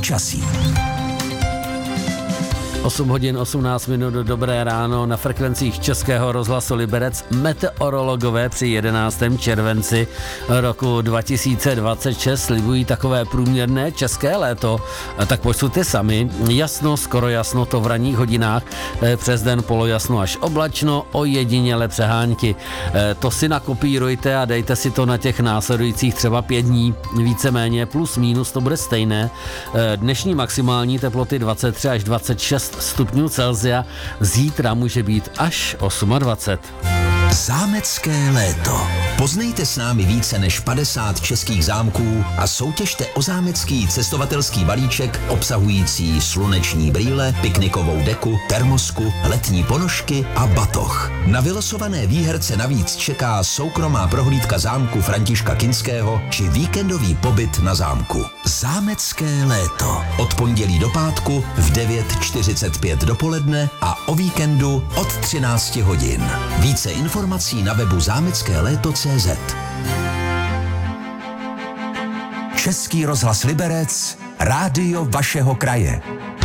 počasí. 8 hodin 18 minut, dobré ráno, na frekvencích Českého rozhlasu Liberec meteorologové při 11. červenci roku 2026 slibují takové průměrné české léto. Tak posuďte sami, jasno, skoro jasno, to v ranních hodinách, přes den polojasno až oblačno, ojediněle přehánky. To si nakopírujte a dejte si to na těch následujících třeba 5 dní, víceméně plus minus to bude stejné. Dnešní maximální teploty 23 až 26 stupňů Celsia, zítra může být až 28. Zámecké léto. Poznejte s námi více než 50 českých zámků a soutěžte o zámecký cestovatelský balíček obsahující sluneční brýle, piknikovou deku, termosku, letní ponožky a batoh. Na vylosované výherce navíc čeká soukromá prohlídka zámku Františka Kinského či víkendový pobyt na zámku. Zámecké léto. Od pondělí do pátku v 9:45 dopoledne a o víkendu od 13 hodin. Více informací na webu zámeckéléto.cz. Český rozhlas Liberec, rádio vašeho kraje.